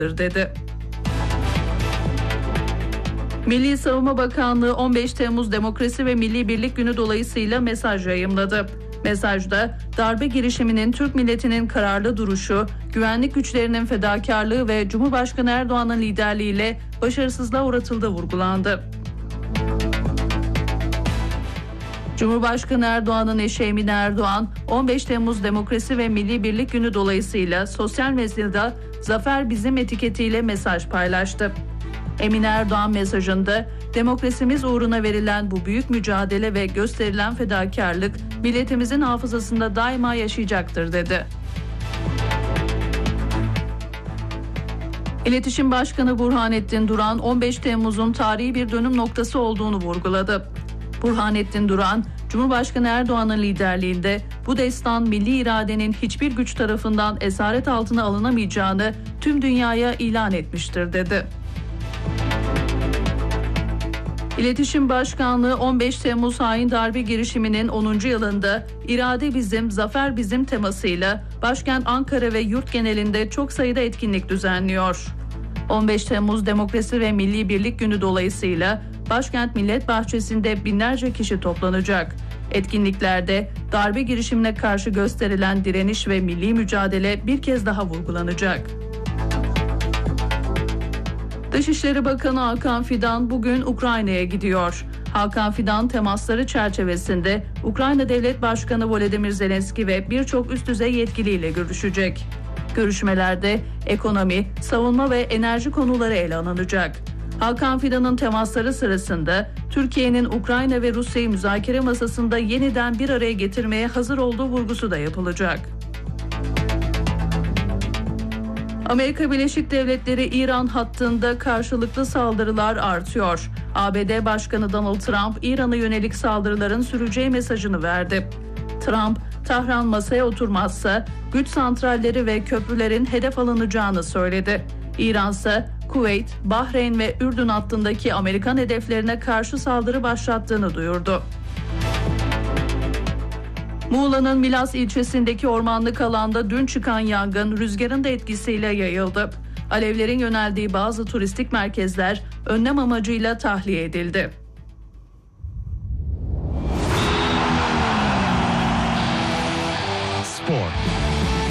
dedi. Milli Savunma Bakanlığı 15 Temmuz Demokrasi ve Milli Birlik Günü dolayısıyla mesaj yayımladı. Mesajda darbe girişiminin Türk milletinin kararlı duruşu, güvenlik güçlerinin fedakarlığı ve Cumhurbaşkanı Erdoğan'ın liderliğiyle başarısızlığa uğratıldığı vurgulandı. Cumhurbaşkanı Erdoğan'ın eşi Emine Erdoğan, 15 Temmuz Demokrasi ve Milli Birlik Günü dolayısıyla sosyal medyada "Zafer Bizim" etiketiyle mesaj paylaştı. Emine Erdoğan mesajında, "Demokrasimiz uğruna verilen bu büyük mücadele ve gösterilen fedakarlık milletimizin hafızasında daima yaşayacaktır" dedi. İletişim Başkanı Burhanettin Duran, 15 Temmuz'un tarihi bir dönüm noktası olduğunu vurguladı. Burhanettin Duran, Cumhurbaşkanı Erdoğan'ın liderliğinde bu destan milli iradenin hiçbir güç tarafından esaret altına alınamayacağını tüm dünyaya ilan etmiştir dedi. İletişim Başkanlığı 15 Temmuz hain darbe girişiminin 10. yılında "İrade Bizim, Zafer Bizim" temasıyla başkent Ankara ve yurt genelinde çok sayıda etkinlik düzenliyor. 15 Temmuz Demokrasi ve Milli Birlik Günü dolayısıyla Başkent Millet Bahçesi'nde binlerce kişi toplanacak. Etkinliklerde darbe girişimine karşı gösterilen direniş ve milli mücadele bir kez daha vurgulanacak. Dışişleri Bakanı Hakan Fidan bugün Ukrayna'ya gidiyor. Hakan Fidan temasları çerçevesinde Ukrayna Devlet Başkanı Volodymyr Zelenski ve birçok üst düzey yetkiliyle görüşecek. Görüşmelerde ekonomi, savunma ve enerji konuları ele alınacak. Hakan Fidan'ın temasları sırasında Türkiye'nin Ukrayna ve Rusya'yı müzakere masasında yeniden bir araya getirmeye hazır olduğu vurgusu da yapılacak. Amerika Birleşik Devletleri İran hattında karşılıklı saldırılar artıyor. ABD Başkanı Donald Trump, İran'a yönelik saldırıların süreceği mesajını verdi. Trump, Tahran masaya oturmazsa güç santralleri ve köprülerin hedef alınacağını söyledi. İran ise Kuveyt, Bahreyn ve Ürdün hattındaki Amerikan hedeflerine karşı saldırı başlattığını duyurdu. Muğla'nın Milas ilçesindeki ormanlık alanda dün çıkan yangın rüzgarın da etkisiyle yayıldı. Alevlerin yöneldiği bazı turistik merkezler önlem amacıyla tahliye edildi.